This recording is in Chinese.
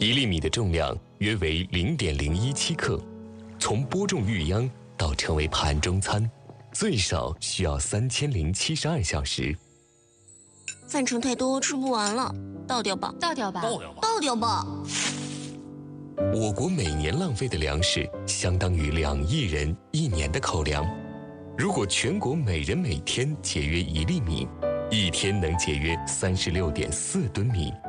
1粒米的重量约为0.017克，从播种育秧到成为盘中餐，最少需要3072小时。 饭盛太多，吃不完了，倒掉吧， 倒掉吧， 倒掉吧。 我国每年浪费的粮食相当于2亿人1年的口粮。如果全国每人每天节约1粒米，一天能节约36.4吨米。